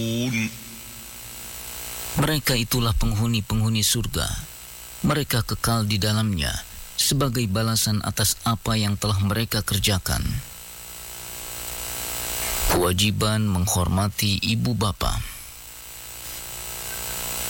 Mereka itulah penghuni-penghuni surga. Mereka kekal di dalamnya sebagai balasan atas apa yang telah mereka kerjakan. Kewajiban menghormati ibu bapa.